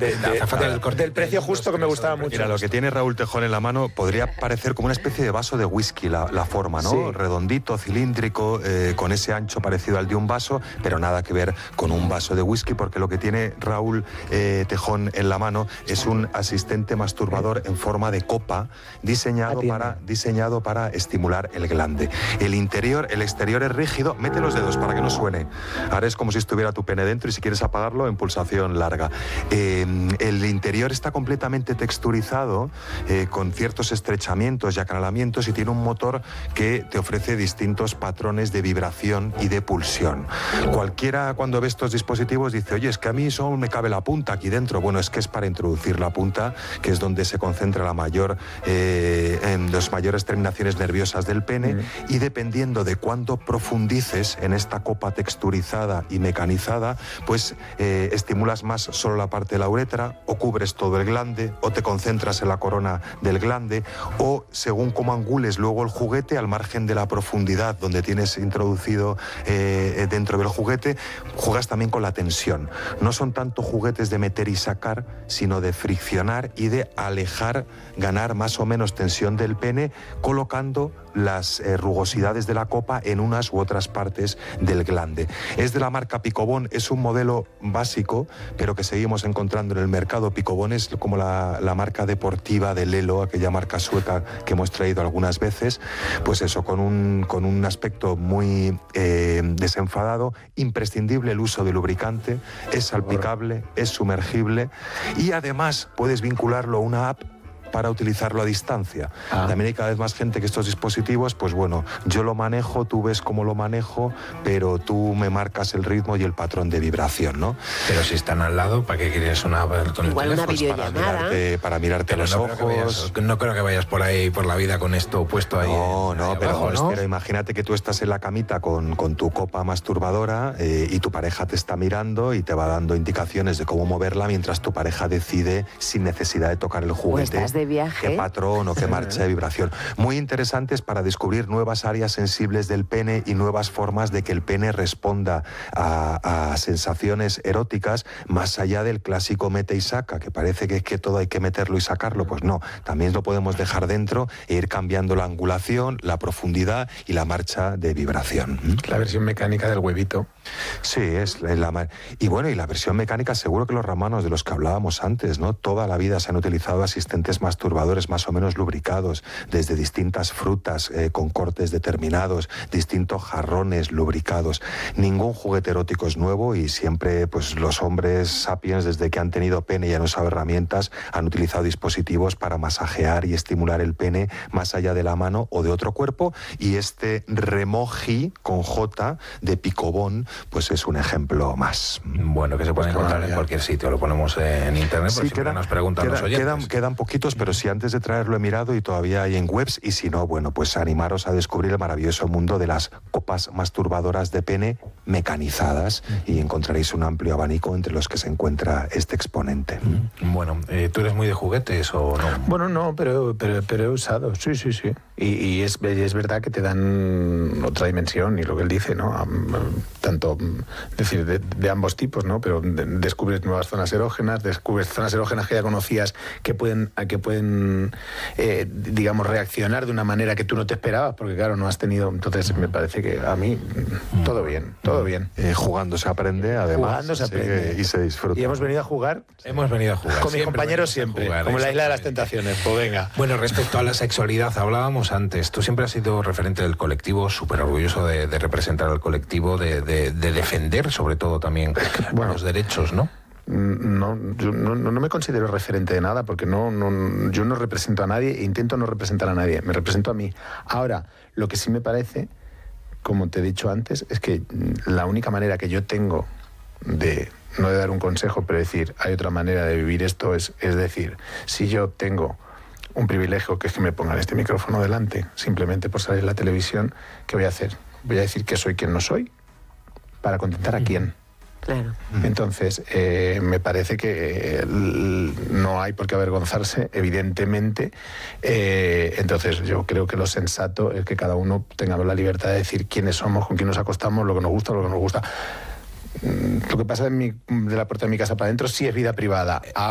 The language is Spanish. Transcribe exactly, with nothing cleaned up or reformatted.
de, de, del, del precio justo que me gustaba mucho. Mira, lo que tiene Raúl Tejón en la mano podría parecer como una especie de vaso de whisky, la, la forma, ¿no? Sí. Redondito, cilíndrico, eh, con ese ancho parecido al de un vaso, pero nada que ver con un vaso de whisky, porque lo que tiene Raúl eh, Tejón en la mano es un asistente masturbador en forma de copa, diseñado para, diseñado para estimular el glande. El interior, el exterior es rígido, mete los dedos para que no suene. Ahora es como si estuviera tu pene dentro y si quieres apagarlo, en pulsación larga. Eh, el interior está completamente texturizado, eh, con ciertos estrechamientos y acanalamientos, y tiene un motor que te ofrece distintos patrones de vibración y de pulsión. Cualquiera, cuando ve estos dispositivos, dice, oye, es que a mí solo me cabe la punta aquí dentro. Bueno, es que es para introducir la punta, que es donde se concentra la mayor, eh, en las mayores terminaciones nerviosas del pene, mm. y dependiendo de cuánto profundices en esta copa texturizada y mecanizada, pues eh, estimulas más solo la parte de la uretra, o cubres todo el glande, o te concentras en la corona del glande, o según cómo angules luego el juguete, al margen de la profundidad donde tienes introducido eh, dentro del juguete, juegas también con la tensión. No son tanto juguetes de meter y sacar, sino de friccionar y de alejar, ganar más o menos tensión del pene, colocando las eh, rugosidades de la copa en unas u otras partes del glande. Es de la marca Picobón, es un modelo básico, pero que seguimos encontrando en el mercado. Picobón es como la, la marca deportiva de Lelo, aquella marca sueca que hemos traído algunas veces. Pues eso, con un, con un aspecto muy eh, desenfadado, imprescindible el uso de lubricante, es salpicable, es sumergible, y además puedes vincularlo a una app para utilizarlo a distancia. Ah. También hay cada vez más gente que estos dispositivos, pues bueno, yo lo manejo, tú ves cómo lo manejo, pero tú me marcas el ritmo y el patrón de vibración, ¿no? Pero si están al lado, ¿para qué quieres una con Igual el una teléfono? Para mirarte, para mirarte los no ojos. Creo vayas, no creo que vayas por ahí, por la vida con esto puesto ahí. No, no, ahí pero, abajo, ¿no? pero imagínate que tú estás en la camita con, con tu copa masturbadora eh, y tu pareja te está mirando y te va dando indicaciones de cómo moverla mientras tu pareja decide, sin necesidad de tocar el juguete, o estás de viaje, qué patrón o qué marcha de vibración. Muy interesantes para descubrir nuevas áreas sensibles del pene y nuevas formas de que el pene responda a, a sensaciones eróticas, más allá del clásico mete y saca, que parece que es que todo hay que meterlo y sacarlo. Pues no, también lo podemos dejar dentro e ir cambiando la angulación, la profundidad y la marcha de vibración. La versión mecánica del huevito. Sí, es la... Y bueno, y la versión mecánica, seguro que los romanos de los que hablábamos antes, ¿no? Toda la vida se han utilizado asistentes masturbadores más o menos lubricados, desde distintas frutas eh, con cortes determinados, distintos jarrones lubricados. Ningún juguete erótico es nuevo, y siempre pues los hombres sapiens, desde que han tenido pene y han usado herramientas, han utilizado dispositivos para masajear y estimular el pene más allá de la mano o de otro cuerpo, y este Remoji con J de Picobón pues es un ejemplo más. Bueno, que se puede pues encontrar en cualquier sitio, lo ponemos en internet, por sí, si queda, nos preguntan queda, los oyentes. Quedan, quedan poquitos, pero si antes de traerlo he mirado y todavía hay en webs, y si no, bueno, pues animaros a descubrir el maravilloso mundo de las copas masturbadoras de pene mecanizadas, y encontraréis un amplio abanico entre los que se encuentra este exponente. Bueno, eh, ¿tú eres muy de juguetes o no? Bueno, no, pero, pero, pero he usado, sí, sí, sí. Y, y es, es verdad que te dan otra dimensión, y lo que él dice, ¿no? Tanto, es decir, de, de ambos tipos, ¿no? Pero de, descubres nuevas zonas erógenas, descubres zonas erógenas que ya conocías que pueden, que pueden eh, digamos, reaccionar de una manera que tú no te esperabas, porque claro, no has tenido. Entonces me parece que a mí todo bien, todo bien. Eh, jugando se aprende, además. Jugando se aprende. Y se disfruta. Y hemos venido a jugar. Hemos venido a jugar. Con mis compañeros siempre, jugar, como en la Isla de las Tentaciones. Pues venga. Bueno, respecto a la sexualidad, hablábamos antes. Tú siempre has sido referente del colectivo, súper orgulloso de, de representar al colectivo, de, de, de defender sobre todo también bueno, los derechos, ¿no? No, yo no, no me considero referente de nada, porque no, no, yo no represento a nadie e intento no representar a nadie, me represento a mí. Ahora, lo que sí me parece, como te he dicho antes, es que la única manera que yo tengo de, no de dar un consejo, pero decir, hay otra manera de vivir esto, es, es decir, si yo tengo un privilegio, que es que me pongan este micrófono delante, simplemente por salir en la televisión, ¿qué voy a hacer? Voy a decir que soy quien no soy, para contentar a quién. Claro. Entonces, eh, me parece que eh, no hay por qué avergonzarse, evidentemente. Eh, entonces, yo creo que lo sensato es que cada uno tengamos la libertad de decir quiénes somos, con quién nos acostamos, lo que nos gusta, lo que no nos gusta. Lo que pasa en mi, de la puerta de mi casa para adentro sí es vida privada.